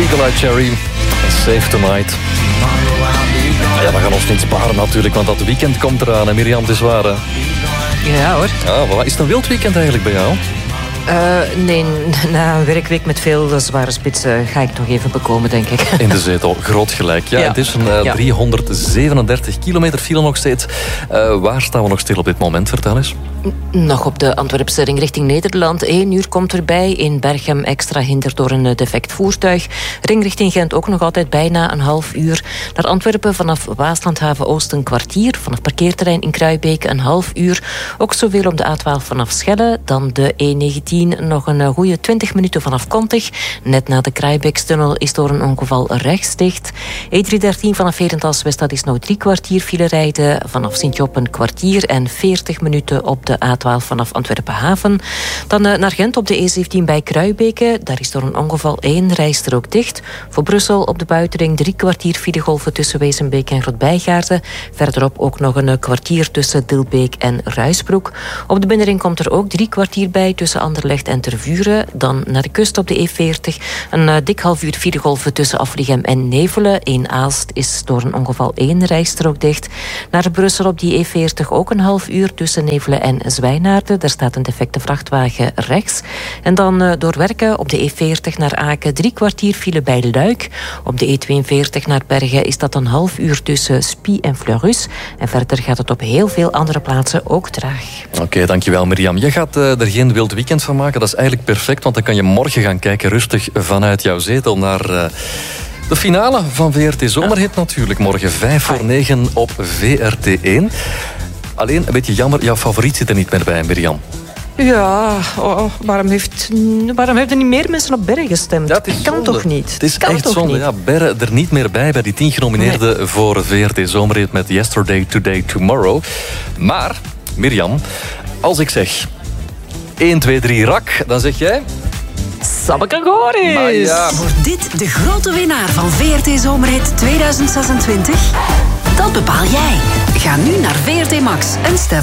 Nicolai Cherry, Save Tonight. Ja, we gaan ons niet sparen natuurlijk, want dat weekend komt eraan. En Mirjam, het is waar, hè? Ja hoor. Ja, voilà. Is het een wild weekend eigenlijk bij jou? Nee, na een werkweek met veel zware spitsen ga ik nog even bekomen, denk ik. In de zetel, groot gelijk. Ja, het is een 337 kilometer file nog steeds. Waar staan we nog stil op dit moment? Vertel eens. Nog op de Antwerpse ring richting Nederland. 1 uur komt erbij. In Berchem extra hinder door een defect voertuig. Ring richting Gent ook nog altijd bijna een half uur. Naar Antwerpen vanaf Waaslandhaven Oost een kwartier. Vanaf parkeerterrein in Kruibeke een half uur. Ook zoveel op de A12 vanaf Schelle. Dan de E19 nog een goede 20 minuten vanaf Kontig. Net na de Kruibekstunnel is door een ongeval rechts dicht. E313 vanaf Herentals West, dat is nog 3 kwartier file rijden. Vanaf Sint-Job een kwartier en 40 minuten op de A12 vanaf Antwerpen Haven. Dan naar Gent op de E17 bij Kruibeke. Daar is door een ongeval 1 rijstrook dicht. Voor Brussel op de buitenring 3 kwartier filegolven tussen Wezenbeek en Grootbijgaarden. Verderop ook nog een kwartier tussen Dilbeek en Ruisbroek. Op de binnenring komt er ook 3 kwartier bij tussen Anderlecht en Tervuren. Dan naar de kust op de E40. Een dik half uur filegolven tussen Afligem en Nevelen. In Aalst is door een ongeval 1 rijstrook dicht. Naar Brussel op die E40 ook een half uur tussen Nevelen en Zwijnaarden. Daar staat een defecte vrachtwagen rechts. En dan door Werken op de E40 naar Aken 3 kwartier file bij Luik. Op de E42 naar Bergen is dat een half uur tussen Spie en Fleurus. En verder gaat het op heel veel andere plaatsen ook traag. Oké, dankjewel Mirjam. Je gaat er geen wild weekend van maken. Dat is eigenlijk perfect, want dan kan je morgen gaan kijken rustig vanuit jouw zetel naar de finale van VRT Zomerhit natuurlijk. Morgen 5:45 op VRT1. Alleen, een beetje jammer, jouw favoriet zit er niet meer bij, Mirjam. Ja, waarom hebben niet meer mensen op Berre gestemd? Ja, het kan toch niet? Het is echt zonde. Ja, Berre er niet meer bij 10 genomineerden voor VRT Zomerhit met Yesterday, Today, Tomorrow. Maar, Mirjam, als ik zeg 1, 2, 3 rak, dan zeg jij... Sabbeke Goris! Ja. Wordt dit de grote winnaar van VRT Zomerhit 2026? Dat bepaal jij. Ga nu naar VRT Max en stem.